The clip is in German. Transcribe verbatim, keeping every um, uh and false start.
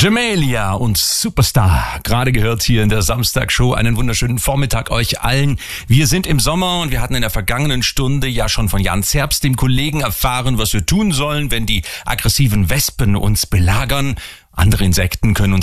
Jamelia und Superstar, gerade gehört hier in der Samstagshow. Einen wunderschönen Vormittag euch allen. Wir sind im Sommer und wir hatten in der vergangenen Stunde ja schon von Jan Zerbst, dem Kollegen, erfahren, was wir tun sollen, wenn die aggressiven Wespen uns belagern. Andere Insekten können uns